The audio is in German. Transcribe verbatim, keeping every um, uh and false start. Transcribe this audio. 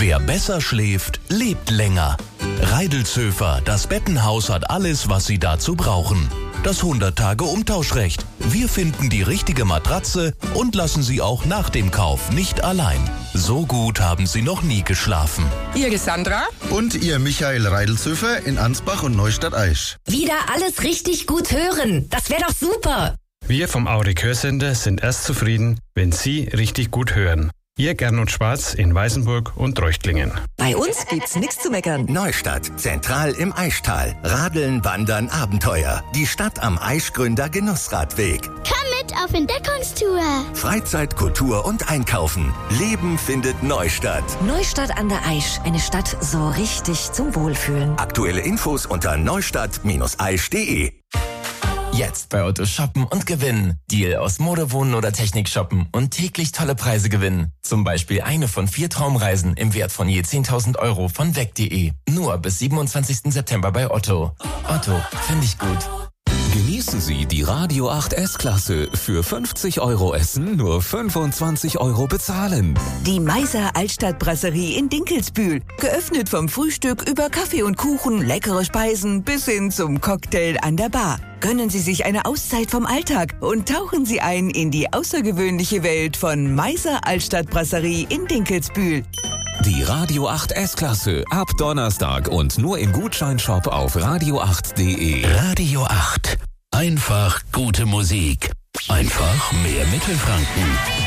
Wer besser schläft, lebt länger. Reidelzöfer, das Bettenhaus hat alles, was Sie dazu brauchen. Das hundert-Tage-Umtauschrecht. Wir finden die richtige Matratze und lassen Sie auch nach dem Kauf nicht allein. So gut haben Sie noch nie geschlafen. Ihre Sandra und Ihr Michael Reidelzöfer in Ansbach und Neustadt-Aisch. Wieder alles richtig gut hören. Das wäre doch super. Wir vom Aurik Hörsender sind erst zufrieden, wenn Sie richtig gut hören. Ihr Gernot Schwarz in Weißenburg und Treuchtlingen. Bei uns gibt's nichts zu meckern. Neustadt, zentral im Aischtal. Radeln, Wandern, Abenteuer. Die Stadt am Aischgründer Genussradweg. Komm mit auf Entdeckungstour. Freizeit, Kultur und Einkaufen. Leben findet Neustadt. Neustadt an der Aisch. Eine Stadt so richtig zum Wohlfühlen. Aktuelle Infos unter neustadt aisch punkt de. Jetzt bei Otto shoppen und gewinnen. Deal aus Mode, Wohnen oder Technik shoppen und täglich tolle Preise gewinnen. Zum Beispiel eine von vier Traumreisen im Wert von je zehntausend Euro von weg punkt de. Nur bis siebenundzwanzigsten September bei Otto. Otto, finde ich gut. Genießen Sie die Radio acht S-Klasse. Für fünfzig Euro essen, nur fünfundzwanzig Euro bezahlen. Die Meiser Altstadtbrasserie in Dinkelsbühl. Geöffnet vom Frühstück über Kaffee und Kuchen, leckere Speisen bis hin zum Cocktail an der Bar. Gönnen Sie sich eine Auszeit vom Alltag und tauchen Sie ein in die außergewöhnliche Welt von Meiser Altstadtbrasserie in Dinkelsbühl. Die Radio acht S-Klasse ab Donnerstag und nur im Gutscheinshop auf radio acht punkt de. Radio acht. Einfach gute Musik. Einfach mehr Mittelfranken.